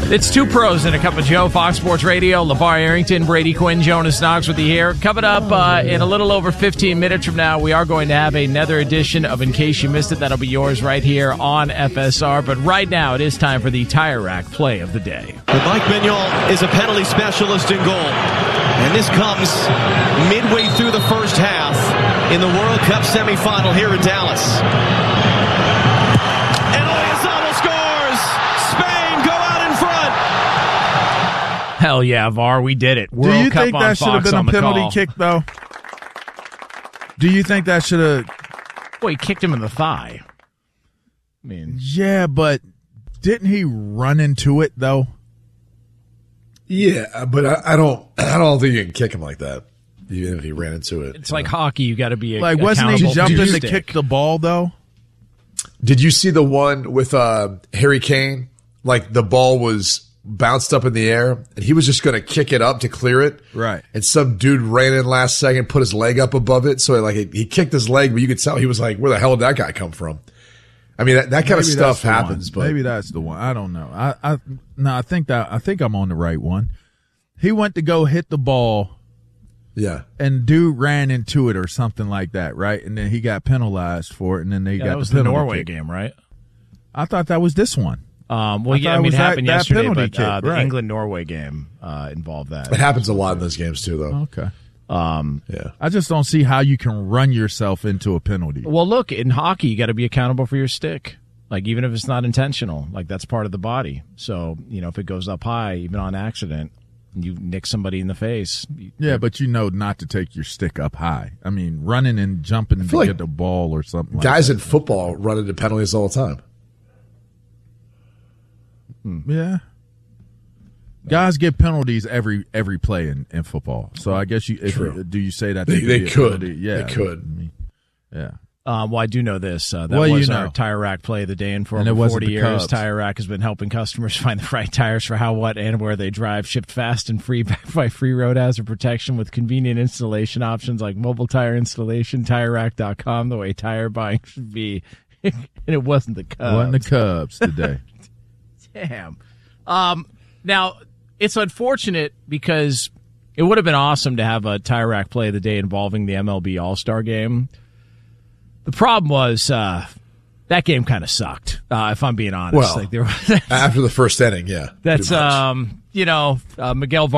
It's Two Pros and a Cup of Joe, Fox Sports Radio. LeVar Arrington, Brady Quinn, Jonas Knox with you here. Coming up in a little over 15 minutes from now, we are going to have another edition of In Case You Missed It. That'll be yours right here on FSR. But right now, it is time for the Tire Rack Play of the Day. Mike Mignon is a penalty specialist in goal. And this comes midway through the first half in the World Cup semifinal here in Dallas. And Oyarzabal scores! Spain go out in front! Hell yeah, VAR, we did it. World Do you Cup think on that should have Fox been on a the penalty call. kick, though? Do you think that should have... Well, he kicked him in the thigh. I mean... Yeah, but didn't he run into it, though? Yeah, but I don't think you can kick him like that, even if he ran into it. It's like hockey. You got to be like, wasn't he accountable jumping your to stick. kick the ball, though? Did you see the one with Harry Kane? Like, the ball was bounced up in the air, and he was just going to kick it up to clear it. Right. And some dude ran in last second, put his leg up above it. So, like, he kicked his leg, but you could tell he was like, where the hell did that guy come from? I mean, that kind of stuff happens. But maybe that's the one. I don't know. I think I'm on the right one. He went to go hit the ball. Yeah. And dude ran into it or something like that, right? And then he got penalized for it, and then they got that was the the penalty Norway kick. game, right? I thought that was this one. Well, yeah, thought I mean, it it happened that yesterday, penalty but kick, the right. England-Norway game involved that. It happens a lot in those games, too, though. Okay. Yeah. I just don't see how you can run yourself into a penalty. Well, look, in hockey, you got to be accountable for your stick. Like, even if it's not intentional, like, that's part of the body. So, if it goes up high, even on accident, you nick somebody in the face. Yeah, but not to take your stick up high. I mean, running and jumping to like get the ball or something Guys like in football run into penalties all the time. that. Yeah. Guys get penalties every play in football. So I guess do you say that They be a could. penalty? Yeah. They could. I mean, yeah. Well, I do know this. That Well, was you our know. Tire Rack Play of the Day. And for And it over wasn't 40 the years, Cubs. Tire Rack has been helping customers find the right tires for how, what, and where they drive. Shipped fast and free backed by free road hazard protection with convenient installation options like mobile tire installation, TireRack.com, the way tire buying should be. And it wasn't the Cubs. Wasn't the Cubs today. Damn. Now, it's unfortunate because it would have been awesome to have a Tire Rack Play of the Day involving the MLB All-Star Game. The problem was that game kind of sucked, if I'm being honest. Well, Like, there was, after the first inning, yeah. that's, pretty much. Miguel